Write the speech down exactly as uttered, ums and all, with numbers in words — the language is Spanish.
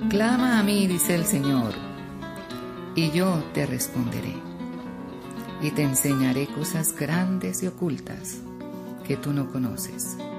Clama a mí, dice el Señor, y yo te responderé, y te enseñaré cosas grandes y ocultas que tú no conoces.